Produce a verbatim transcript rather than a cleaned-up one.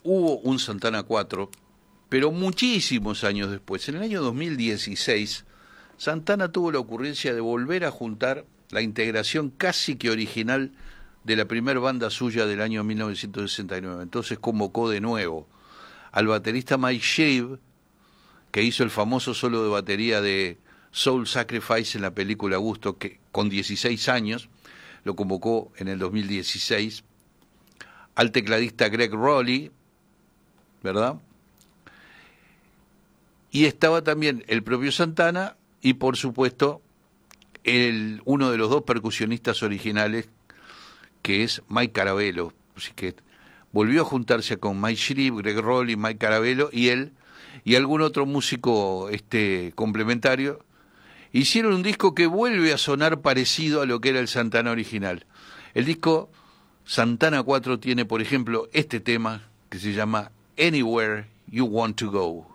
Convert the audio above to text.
hubo un Santana cuatro, pero muchísimos años después, en el año dos mil dieciséis, Santana tuvo la ocurrencia de volver a juntar la integración casi que original de la primer banda suya del año mil novecientos sesenta y nueve. Entonces convocó de nuevo al baterista Mike Shave, que hizo el famoso solo de batería de Soul Sacrifice en la película Gusto, que con dieciséis años, lo convocó en el dos mil dieciséis, al tecladista Greg Rowley, ¿verdad? Y estaba también el propio Santana y, por supuesto, el, uno de los dos percusionistas originales, que es Mike Carabello. Así que volvió a juntarse con Mike Shreve, Greg Rowley, Mike Carabello y él, y algún otro músico este complementario. Hicieron un disco que vuelve a sonar parecido a lo que era el Santana original. El disco Santana cuatro tiene, por ejemplo, este tema que se llama Anywhere You Want to Go.